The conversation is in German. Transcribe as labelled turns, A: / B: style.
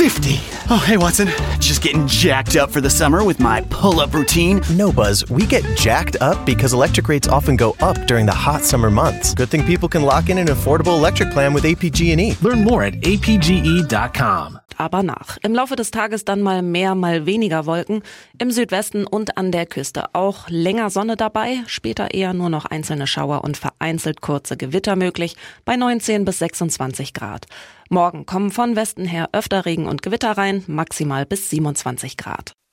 A: 50. Oh, hey, Watson. Just getting jacked up for the summer with my pull-up routine.
B: No, Buzz, we get jacked up because electric rates often go up during the hot summer months. Good thing people can lock in an affordable electric plan with APG&E.
C: Learn more at apge.com.
D: Aber nach. Im Laufe des Tages dann mal mehr, mal weniger Wolken. Im Südwesten und an der Küste auch länger Sonne dabei. Später eher nur noch einzelne Schauer und vereinzelt kurze Gewitter möglich bei 19 bis 26 Grad. Morgen kommen von Westen her öfter Regen und Gewitter rein, maximal bis 27 Grad.